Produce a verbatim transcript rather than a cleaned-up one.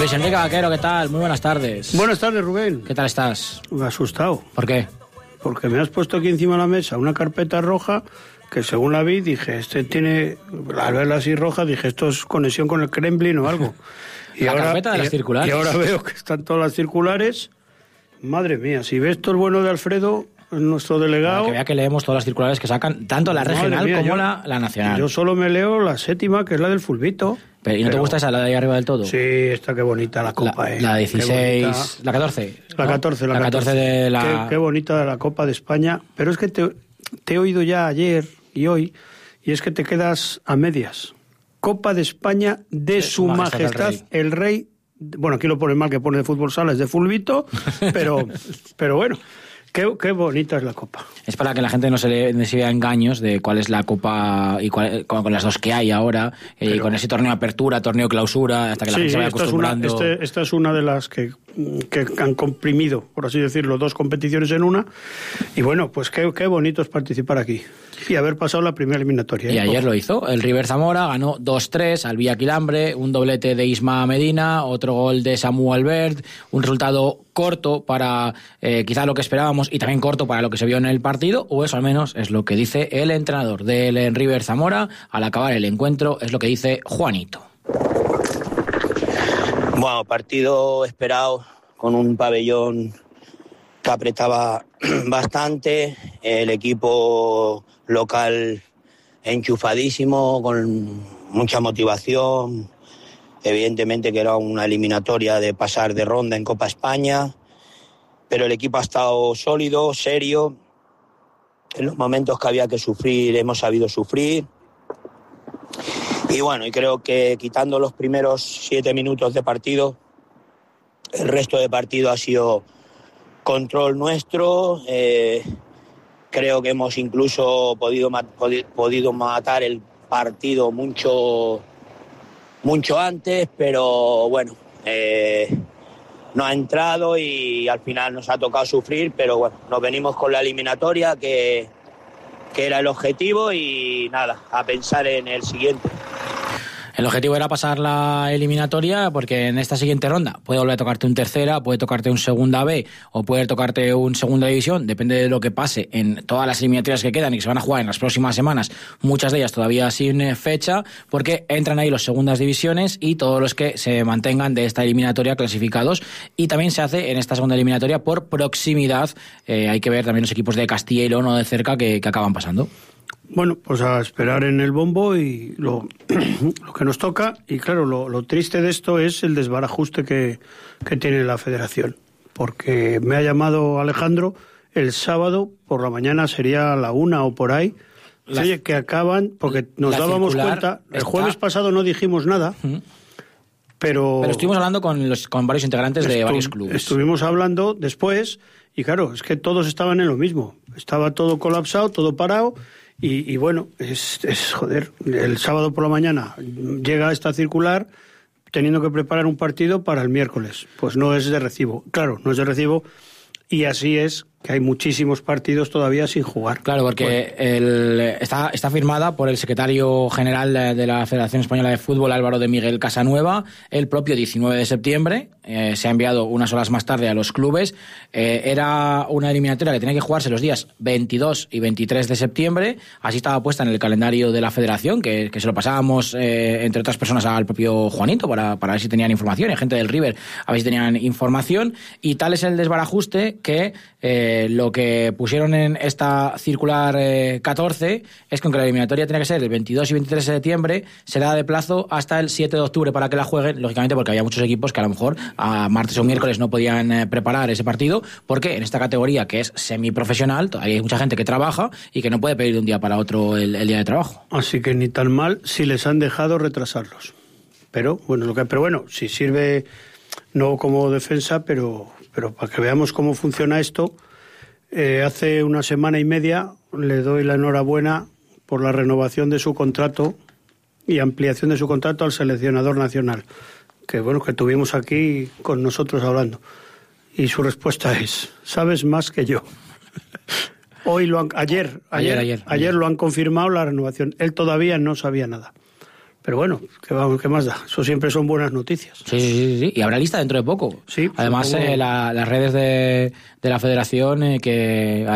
Luis Enrique Vaquero, ¿qué tal? Muy buenas tardes. Buenas tardes, Rubén. ¿Qué tal estás? Me he asustado. ¿Por qué? Porque me has puesto aquí encima de la mesa una carpeta roja que según la vi dije, este tiene, al verla así roja, dije, esto es conexión con el Kremlin o algo. Y la ahora, carpeta de las y, circulares. Y ahora veo que están todas las circulares. Madre mía, si ves todo el bueno de Alfredo, nuestro delegado... Para que vea que leemos todas las circulares que sacan, tanto la regional mía, como yo, la, la nacional. Yo solo me leo la séptima, que es la del fulbito. Pero, ¿y no pero, te gusta esa, la de ahí arriba del todo? Sí, está qué bonita la copa, la, eh. La dieciséis, la catorce. La catorce, ¿no? la, la catorce de la... Qué, qué bonita de la Copa de España. Pero es que te, te he oído ya ayer y hoy, y es que te quedas a medias. Copa de España de, de Su Majestad, majestad el, rey. el Rey. Bueno, aquí lo pone mal que pone de fútbol sala, es de fulbito, pero, pero bueno. Qué, qué bonita es la Copa. Es para que la gente no se le no se vea engaños de cuál es la Copa y cuál, con, con las dos que hay ahora, Pero, eh, con ese torneo de apertura, torneo de clausura, hasta que la sí, gente se vaya esta acostumbrando. Es una, este, esta es una de las que, que han comprimido, por así decirlo, dos competiciones en una. Y bueno, pues qué, qué bonito es participar aquí y haber pasado la primera eliminatoria. Y ¿eh? ayer Ojo. lo hizo. El River Zamora ganó dos tres al Villa Quilambre, un doblete de Isma Medina, otro gol de Samu Albert, un resultado corto para eh, quizá lo que esperábamos y también corto para lo que se vio en el partido, o eso al menos es lo que dice el entrenador del River Zamora al acabar el encuentro, es lo que dice Juanito. Bueno, partido esperado con un pabellón que apretaba bastante, el equipo local enchufadísimo, con mucha motivación. Evidentemente que era una eliminatoria de pasar de ronda en Copa España, pero el equipo ha estado sólido, serio. En los momentos que había que sufrir hemos sabido sufrir. Y bueno, y creo que quitando los primeros siete minutos de partido, el resto de partido ha sido control nuestro. Eh, creo que hemos incluso podido, podi- podido matar el partido mucho... mucho antes, pero bueno, eh, no ha entrado y al final nos ha tocado sufrir, pero bueno, nos venimos con la eliminatoria que, que era el objetivo y nada, a pensar en el siguiente. El objetivo era pasar la eliminatoria porque en esta siguiente ronda puede volver a tocarte un tercera, puede tocarte un segunda B o puede tocarte un segunda división, depende de lo que pase en todas las eliminatorias que quedan y que se van a jugar en las próximas semanas, muchas de ellas todavía sin fecha, porque entran ahí los segundas divisiones y todos los que se mantengan de esta eliminatoria clasificados, y también se hace en esta segunda eliminatoria por proximidad. Eh, hay que ver también los equipos de Castilla y León o de cerca que, que acaban pasando. Bueno, pues a esperar en el bombo y lo, lo que nos toca. Y claro, lo, lo triste de esto es el desbarajuste que, que tiene la federación. Porque me ha llamado Alejandro el sábado por la mañana, sería a la una o por ahí. La, Oye, que acaban, porque nos dábamos cuenta, el jueves está... pasado no dijimos nada, uh-huh. pero... Pero estuvimos hablando con, los, con varios integrantes de estu- varios clubes. Estuvimos hablando después y claro, es que todos estaban en lo mismo. Estaba todo colapsado, todo parado. Y, y bueno, es, es joder, el sábado por la mañana llega esta circular teniendo que preparar un partido para el miércoles. Pues no es de recibo. Claro, no es de recibo y así es que hay muchísimos partidos todavía sin jugar. Claro, porque bueno. el, está, está firmada por el secretario general de la Federación Española de Fútbol, Álvaro de Miguel Casanueva, el propio diecinueve de septiembre. Eh, se ha enviado unas horas más tarde a los clubes. Eh, era una eliminatoria que tenía que jugarse los días veintidós y veintitrés de septiembre. Así estaba puesta en el calendario de la Federación, que, que se lo pasábamos, eh, entre otras personas, al propio Juanito para, para ver si tenían información, y gente del River a ver si tenían información. Y tal es el desbarajuste que... Eh, Eh, lo que pusieron en esta circular eh, catorce es que aunque la eliminatoria tiene que ser el veintidós y veintitrés de septiembre, será de plazo hasta el siete de octubre para que la jueguen, lógicamente porque había muchos equipos que a lo mejor a martes o miércoles no podían eh, preparar ese partido, porque en esta categoría que es semiprofesional todavía hay mucha gente que trabaja y que no puede pedir de un día para otro el, el día de trabajo. Así que ni tan mal si les han dejado retrasarlos. Pero bueno, lo que, pero bueno, si sirve no como defensa, pero, pero para que veamos cómo funciona esto. Eh, hace una semana y media le doy la enhorabuena por la renovación de su contrato y ampliación de su contrato al seleccionador nacional, que bueno, que tuvimos aquí con nosotros hablando. Y su respuesta es: sabes más que yo. Hoy lo han, ayer, ayer, ayer, ayer, ayer, ayer lo han confirmado la renovación. Él todavía no sabía nada. Pero bueno, ¿qué, vamos, ¿qué más da? Eso siempre son buenas noticias. Sí, sí, sí, sí. Y habrá lista dentro de poco. Sí, Además, supongo... eh, la, las redes de, de la federación eh, que